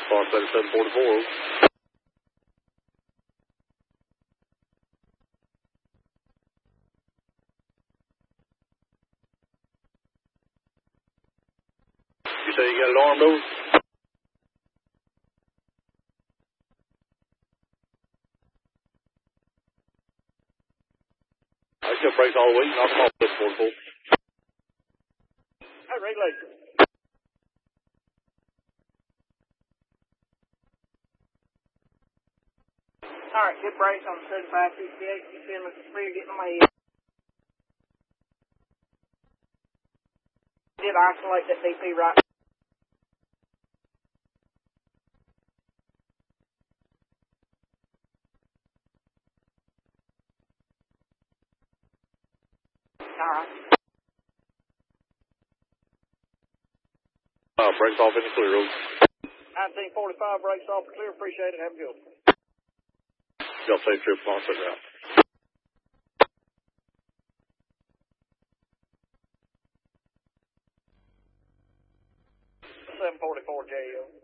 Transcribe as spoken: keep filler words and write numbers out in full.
Fox seven forty-four. You say you got it armed over? I just got brakes all the way. Knock them off seven forty-four. Hey, regulator. All right, good brakes on the seventy-five sixty-eight. You feel Mister Spear getting on my head. Did isolate that D P right. All right. Uh, brakes off in the clear road. nineteen forty-five, brakes off, clear. Appreciate it. Have a good one. Y'all safe trip on figure out. seven forty-four J O.